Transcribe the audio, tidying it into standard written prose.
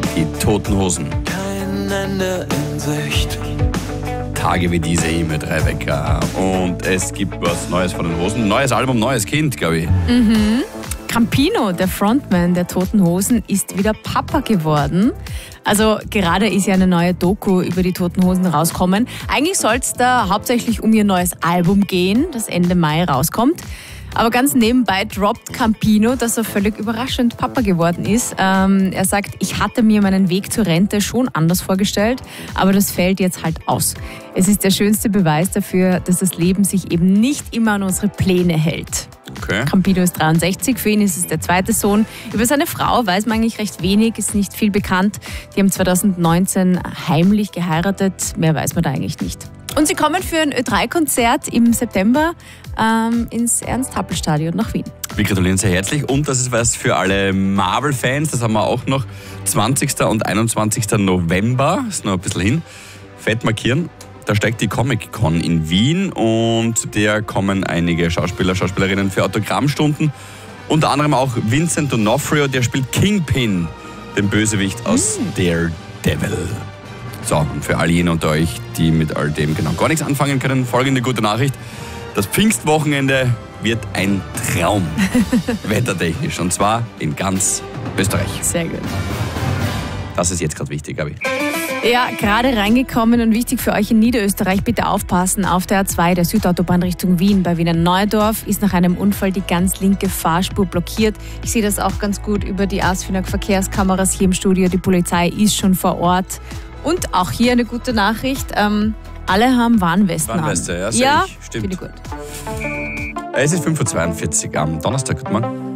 Die Toten Hosen. Kein Ende in Sicht. Tage wie diese mit Rebecca. Und es gibt was Neues von den Hosen. Neues Album, neues Kind, glaube ich. Campino, der Frontman der Toten Hosen, ist wieder Papa geworden. Also gerade ist ja eine neue Doku über die Toten Hosen rauskommen. Eigentlich soll es da hauptsächlich um ihr neues Album gehen, das Ende Mai rauskommt. Aber ganz nebenbei droppt Campino, dass er völlig überraschend Papa geworden ist. Er sagt, ich hatte mir meinen Weg zur Rente schon anders vorgestellt, aber das fällt jetzt halt aus. Es ist der schönste Beweis dafür, dass das Leben sich eben nicht immer an unsere Pläne hält. Okay. Campino ist 63, für ihn ist es der zweite Sohn. Über seine Frau weiß man eigentlich recht wenig, ist nicht viel bekannt. Die haben 2019 heimlich geheiratet, mehr weiß man da eigentlich nicht. Und sie kommen für ein Ö3-Konzert im September ins Ernst-Happel-Stadion nach Wien. Wir gratulieren sehr herzlich und das ist was für alle Marvel-Fans, das haben wir auch noch. 20. und 21. November, ist noch ein bisschen hin, fett markieren. Da steigt die Comic-Con in Wien und der kommen einige Schauspieler, Schauspielerinnen für Autogrammstunden. Unter anderem auch Vincent D'Onofrio, der spielt Kingpin, den Bösewicht aus Daredevil. So, und für all jene unter euch, die mit all dem genau gar nichts anfangen können, folgende gute Nachricht. Das Pfingstwochenende wird ein Traum, wettertechnisch, und zwar in ganz Österreich. Sehr gut. Das ist jetzt gerade wichtig, Gabi. Ja, gerade reingekommen und wichtig für euch in Niederösterreich, bitte aufpassen. Auf der A2, der Südautobahn Richtung Wien, bei Wiener Neudorf, ist nach einem Unfall die ganz linke Fahrspur blockiert. Ich sehe das auch ganz gut über die ASFINAG Verkehrskameras hier im Studio. Die Polizei ist schon vor Ort. Und auch hier eine gute Nachricht, alle haben Warnwesten an. Warnweste, ja, ja, ich. Stimmt. finde ich gut. Es ist 5.42 Uhr am Donnerstag. Guten Morgen.